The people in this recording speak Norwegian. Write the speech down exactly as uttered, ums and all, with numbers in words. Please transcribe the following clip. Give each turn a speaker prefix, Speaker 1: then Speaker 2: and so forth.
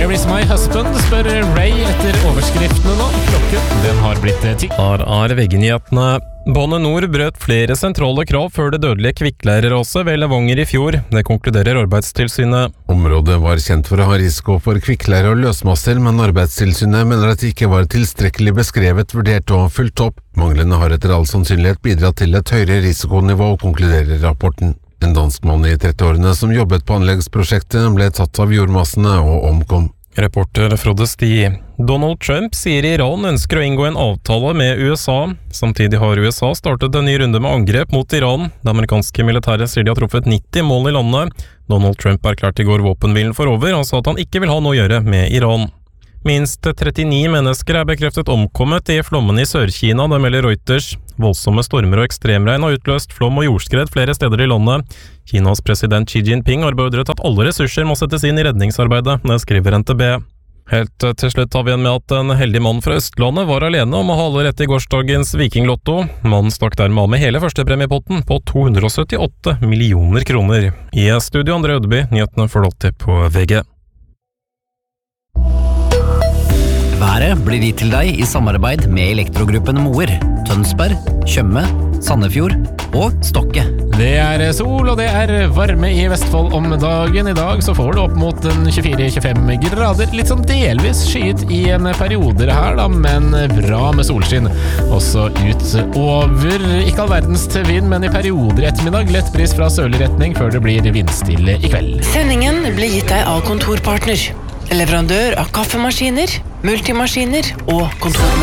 Speaker 1: Where is my husband? Spør Ray etter overskriftene nå. Klokken, den har blitt ti.
Speaker 2: Her er V G-nyhetene. Bane Nor brøt flere sentrale krav før det dødelige kvikkleireraset ved Levanger i fjor. Det konkluderer Arbeidstilsynet.
Speaker 3: Området var kjent for å ha risiko for kvikkleire og løsmasser, men Arbeidstilsynet mener at det ikke var tilstrekkelig beskrevet, vurdert og fulgt opp. Manglene har etter all sannsynlighet bidratt til et høyere risikonivå, konkluderer rapporten. En dansk mann i trettiårene som jobbet på anleggsprosjektet ble tatt av jordmassene og omkom.
Speaker 2: Reporter Frode Sti. Donald Trump sier Iran ønsker å inngå en avtale med U S A. Samtidig har U S A startet en ny runde med angrep mot Iran. Det amerikanske militæret sier de har truffet nitti mål i landet. Donald Trump erklærte i går våpenhvilen for over og sa at han ikke vil ha noe å gjøre med Iran. Minst trettini mennesker er bekreftet omkommet i flommen i Sør-Kina, det melder Reuters. Voldsomme stormer og ekstremregn har utløst flom og jordskred flere steder i landet. Kinas president Xi Jinping har beordret at alle ressurser må settes inn i redningsarbeidet, det skriver N T B. Helt til slutt har vi en med at en heldig mann fra Østlandet var alene om å ha alle rett i gårsdagens Vikinglotto. Mannen stakk dermed av med hele førstepremiepotten på to hundre og syttiåtte millioner kroner. I studio André Ødeby, nyhetene får du alltid på V G.
Speaker 4: Været blir gitt til deg i samarbeid med Elektrogruppen Moer, Tønsberg, Tjøme, Sandefjord og Stokke.
Speaker 1: Det er sol og det er varme i Vestfold om dagen. I dag så får du opp mot tjuefire til tjuefem grader. Litt sånn delvis skyet i en perioder her da, men bra med solskinn. Også utover, ikke all verdens til vind, men i perioder ettermiddag. Lett bris fra sørlig retning før det blir vindstille i kveld.
Speaker 5: Sendingen blir gitt deg av Kontorpartner. Leverandør av kaffemaskiner, multimaskiner og kontormøbler.